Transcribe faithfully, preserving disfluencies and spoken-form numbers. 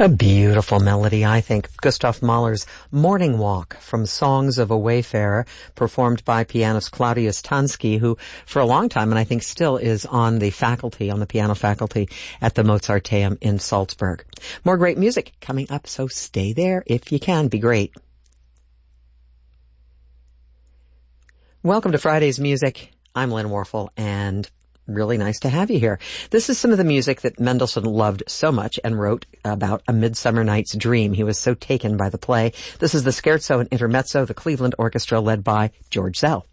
A beautiful melody, I think. Gustav Mahler's Morning Walk from Songs of a Wayfarer, performed by pianist Claudius Tansky, who for a long time, and I think still is on the faculty, on the piano faculty at the Mozarteum in Salzburg. More great music coming up, so stay there if you can. Be great. Welcome to Friday's Music. I'm Lynn Warfel, and really nice to have you here. This is some of the music that Mendelssohn loved so much and wrote about A Midsummer Night's Dream. He was so taken by the play. This is the Scherzo and Intermezzo, the Cleveland Orchestra led by George Zell.